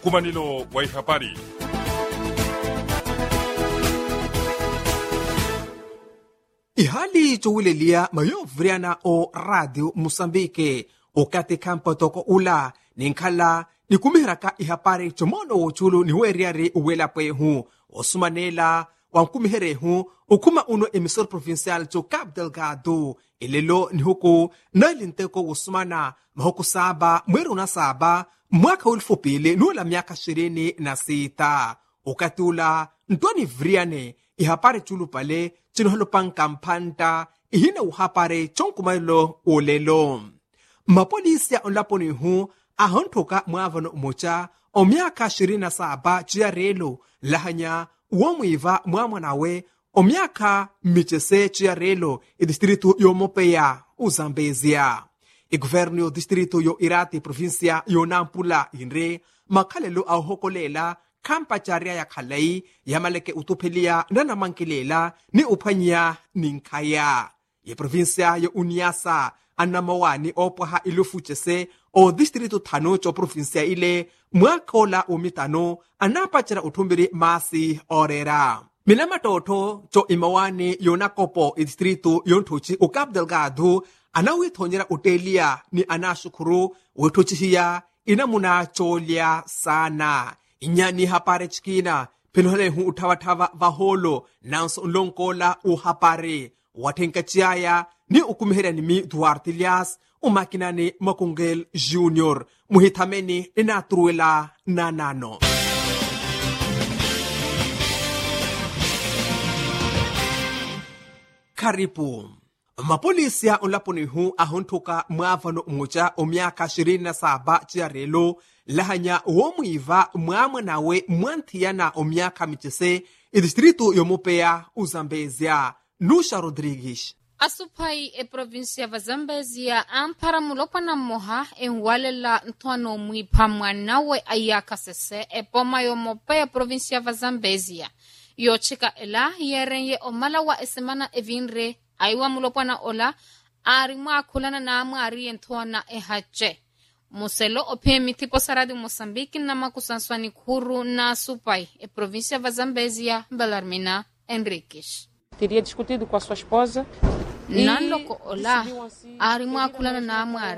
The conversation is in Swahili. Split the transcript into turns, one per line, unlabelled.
Ukumanilo wa habari.
Ihali chowulelia mayovriana o Radio Mosambike okate kampo toko ula ninkhala nikumihiraka ihapari chomono wochulu niweriari uwelapwehu osumanela wankumiherehu ukuma uno emisor provincial cho Cabo Delgado ilelo nihuku nailinteko usumana mahuku saba mweri unasaba mwaka ulfupili nula miaka 26 ukatula ntwani vriane ihapari chulu pale chinohalopang kampanta ihina uhapare chonkumailo ulelo mapolisia onlaponihu ahontoka mwavano mocha o miaka 27 chiarelo lahanya uomwiva mwamwanawe o miaka michese chiarelo distrito yo Mopeya uzambezia governo yo distrito yo Irati provincia yo Nampula inre makhalelo ahokolela kampa charia ya khalai yamaleke utuphelia nana mankilela ni uphanya ninkhaya ye provincia yo Uniasa anamawani opwaha ilufuchese o distrito thano cho provincia ile mwakola umitano anapachara uthumbiri masi orera milama toto cho imawani yonakopo distrito yonthuchi o Cabo Delgado anawithonyera utelia ni anashukuru wethuchihiya inamuna cholya sana inyani hapare chikina penhole hu uthawathava vaholo nanso lonkola uhapare wathenka chiaya ni ukumihera nimi Duarte Elias umakinani Makungel Junior muhithameni inatruela nanano karibu mapolisia onlaponihu ahonthuka mwavano mocha o miaka 27 chiarelo lahanya womwiva mwamwanawe mwanthiyana o miaka michese distrito yo Mopeya uzambezia Nusha Rodrigues
asupai provincia va Zambezia ampara mulopana moha enwalela ntwano mwipa mwanawe ayaka sese poma yo Mopeya provincia va Zambezia yo chika ela yerenye omala wa esemana evinre aiwa mulopana ola arimwa kulana na amari ntwana ehache muselo opemi tipo saradi Mosambiki na makusanswani kuru na supai provincia va Zambezia Belarmina Enriquez
teria discutido com a sua esposa
nanloko ola arimwa kulana na amari